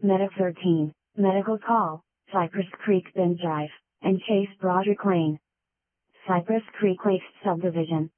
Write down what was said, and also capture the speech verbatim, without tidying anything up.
Medic thirteen, Medical Call, Cypress Creek Bend Drive, and Chase Broderick Lane. Cypress Creek Lakes Subdivision,